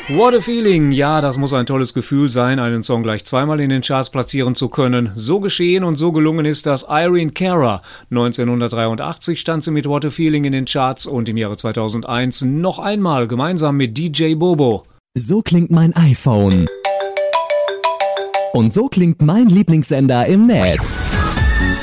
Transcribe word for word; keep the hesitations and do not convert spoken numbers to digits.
What a Feeling, ja, das muss ein tolles Gefühl sein, einen Song gleich zweimal in den Charts platzieren zu können. So geschehen und so gelungen ist das Irene Cara. neunzehnhundertdreiundachtzig stand sie mit What a Feeling in den Charts und im Jahre zweitausendeins noch einmal gemeinsam mit D J Bobo. So klingt mein iPhone. Und so klingt mein Lieblingssender im Netz.